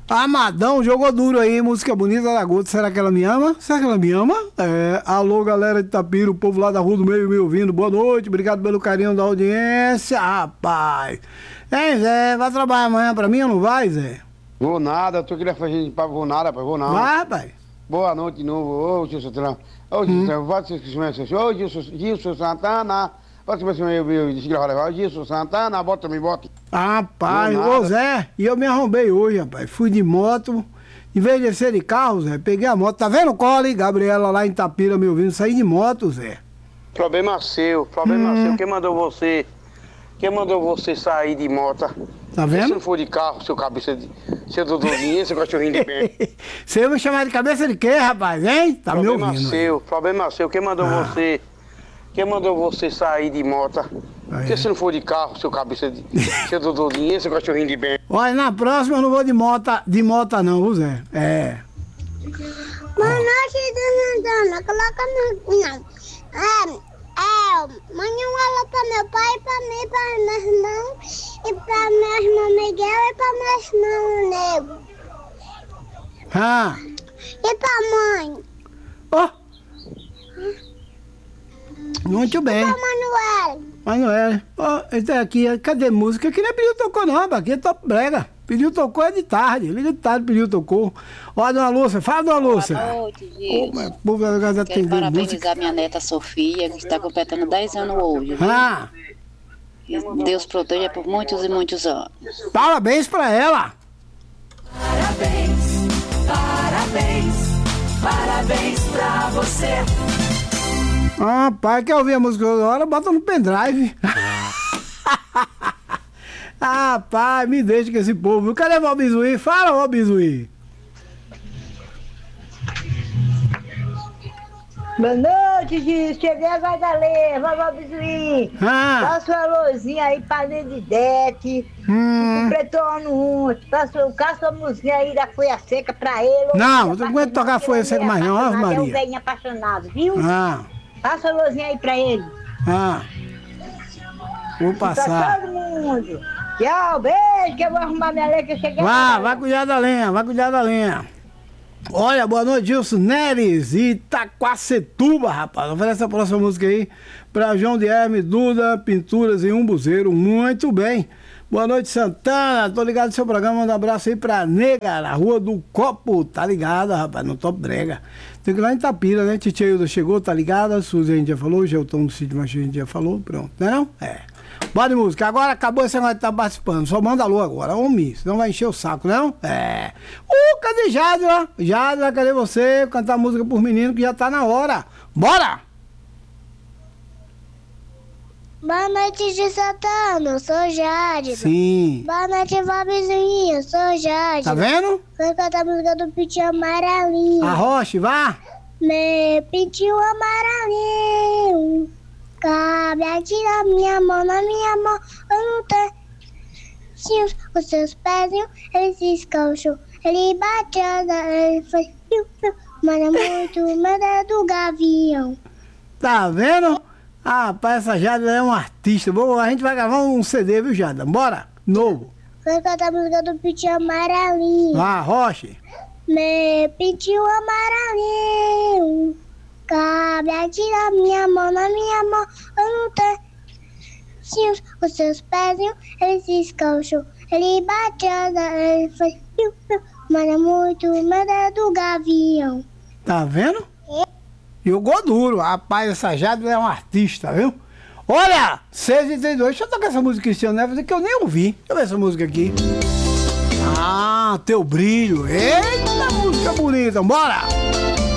Amadão jogou duro aí, música bonita da Gota. Será que ela me ama? Será que ela me ama? É. Alô, galera de Itapira, o povo lá da Rua do Meio me ouvindo. Boa noite, obrigado pelo carinho da audiência, rapaz. Hein, Zé, vai trabalhar amanhã pra mim ou não vai, Zé? Vou nada, eu tô querendo fazer pra vou nada, rapaz, vou não. Vai, rapaz. Boa noite de novo, ô Gilson Santana. Ô Gilson Santana. Bota o Gilson Santana, bota, me bota. Rapaz, ô Zé, e eu me arrombei hoje, rapaz. Fui de moto, em vez de ser de carro, Zé, peguei a moto. Tá vendo o colo, Gabriela lá em Itapira me ouvindo, saí de moto, Zé. Problema seu. Quem mandou você? Quem mandou você sair de moto? Tá vendo? Se não for de carro, seu cabeça de... Seu Dododinho, seu cachorrinho de bem. Você ia me chamar de cabeça de quê, rapaz, hein? Tá me ouvindo. Problema seu. Quem mandou você? Quem mandou você sair de moto? Porque se não for de carro, seu cabeça de... Seu Dododinho, seu cachorrinho de bem. Olha, na próxima eu não vou de moto não, viu, Zé? É. Boa noite, Dona Dona. Coloca no... Mande um alô pra meu pai, pra mim, pra meu irmão, e pra meu irmão Miguel e pra meu irmão Nego. Ah. E pra mãe. Ó. Muito bem. E pra Manuel. Ó, esse aqui, cadê música? Aqui não é pediu tocou não, rapaz. Aqui é top brega. Pediu tocou é de tarde. Liga de tarde, pediu tocou. Ó, Dona Lúcia, fala, Dona Lúcia. Boa noite, Gilson. Quero parabenizar minha neta Sofia, que está completando 10 anos hoje. Viu? Ah. Deus proteja por muitos e muitos anos. Parabéns pra ela. Parabéns pra você. Ah, pai, quer ouvir a música agora? Bota no pendrive. Ah, pai, me deixa com esse povo. Cadê o Valbizuí? Fala, Valbizuí. Boa noite, Gil. Cheguei agora da lei. Vovó Bizuí. Passa uma luzinha aí pra Nedidete. Completou caça a música aí da Folha Seca pra ele. Não, não aguento tocar Folha Seca mais não, Ave Maria. É um velhinho apaixonado, viu? Passa a luzinha aí pra ele. Vou passar. Pra todo mundo. Tchau, beijo, que eu vou arrumar minha lenha que eu cheguei. Vai cuidar da lenha, vai cuidar da lenha. Olha, boa noite, Gilson Neres, Itaquacetuba, rapaz. Oferece a próxima música aí pra João de Hermes, Duda, Pinturas em Umbuzeiro. Muito bem. Boa noite, Santana. Tô ligado no seu programa. Manda um abraço aí pra Nega, na Rua do Copo. Tá ligada, rapaz, no Top Brega. Tem que ir lá em Itapira, né? Titia Hilda chegou, tá ligada? Suzy a gente já falou, Gelton do Sítio Macho a gente já falou. Pronto, não é? Bora de música. Agora acabou esse negócio de estar participando. Só manda alô agora, homem. Senão vai encher o saco, não? É. Cadê Jadra? Jadra, cadê você? Cantar música por menino que já tá na hora. Bora! Boa noite, de Santana, eu sou Jade. Sim. Boa noite, Valbizinho, eu sou Jade. Tá vendo? Vou cantar a música do Pitinho Amarelinho. Arroche, vá. Meu Pitinho Amarelinho, cabe aqui na minha mão, eu não tenho. Os seus pezinhos, eles se escalcham, ele bate, ele faz mas é muito medo do gavião. Tá vendo? Rapaz, essa Jada é uma artista. A gente vai gravar um CD, viu, Jada? Bora? Novo. Vou cantar a música do Pitinho Amarelinho. Roche. Meu Pitinho Amarelinho, cabe aqui na minha mão, eu não tenho. Os seus pezinhos, eles se escalcham, ele bate, ele faz mas é muito medo do gavião. Tá vendo? Jogou duro. Rapaz, essa Jada é uma artista, viu? Olha, 6h32. Deixa eu tocar essa música Cristiano Neves que eu nem ouvi. Deixa eu ver essa música aqui. Teu brilho. Eita, música bonita. Bora!